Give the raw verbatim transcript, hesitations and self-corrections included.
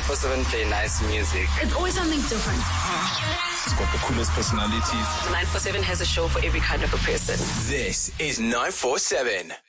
forty-seven play nice music. It's always something different. It's got the coolest personalities. nine forty-seven has a show for every kind of a person. This is nine forty-seven.